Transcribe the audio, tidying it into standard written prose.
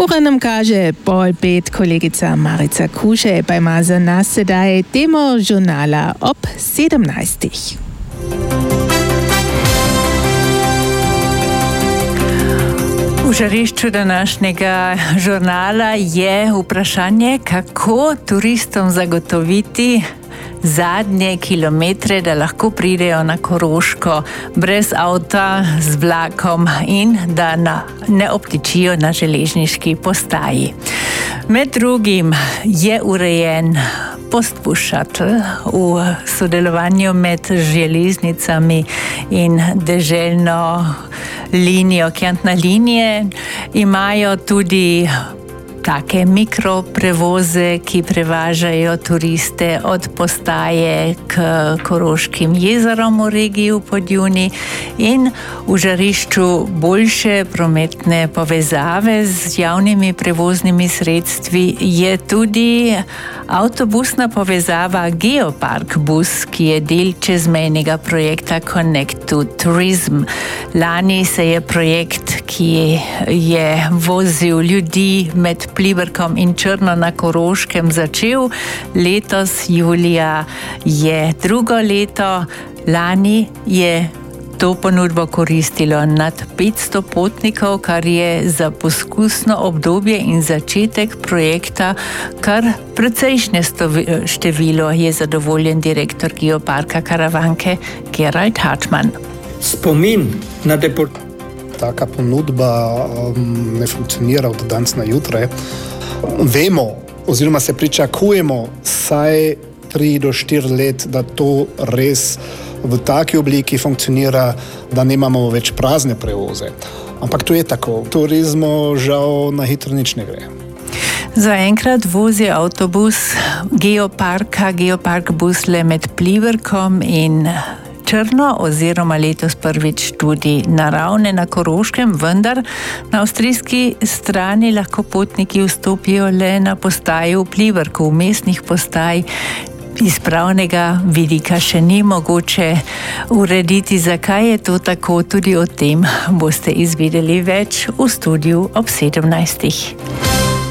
Ura nam kaže 4:30 kolegica Marica Kuše, pa ima za nas sedaj temo žurnala ob 17. V žarišču današnjega žurnala je vprašanje, kako turistom zagotoviti zadnje kilometre, da lahko pridejo na Koroško brez avta, z vlakom in da ne obtičijo na železniški postaji. Med drugim je urejen postbus shuttle v sodelovanju med železnicami in deželno linijo, Kjentna linije. Imajo tudi take mikroprevoze, ki prevažajo turiste od postaje k Koroškim jezerom v regiji v Podjuni, in v žarišču boljše prometne povezave z javnimi prevoznimi sredstvi je tudi avtobusna povezava Geopark bus, ki je del čezmejnega projekta Connect to Tourism. Lani se je projekt, ki je vozil ljudi med Pliberkom in Črno na Koroškem, začel. Letos julija je drugo leto. Lani je to ponudbo koristilo nad 500 potnikov, kar je za poskusno obdobje in začetek projekta kar precejšnje število, je zadovoljen direktor Geoparka Karavanke Gerald Hartmann. Spomin na Taka ponudba ne funkcionira od danes na jutre. Vemo oziroma se pričakujemo vsaj 3 do 4 let, da to res v taki obliki funkcionira, da nemamo več prazne prevoze. Ampak to je tako. V turizmu žal na hitro nič ne gre. Zaenkrat vozi avtobus Geopark bus le med Pliberkom in Črno, oziroma letos prvič tudi na Ravne na Koroškem, vendar na avstrijski strani lahko potniki vstopijo le na postaji v Pliberku. Vmesnih postaj iz pravnega vidika še ni mogoče urediti. Zakaj je to tako, tudi o tem boste izvedeli več v studiu ob 17.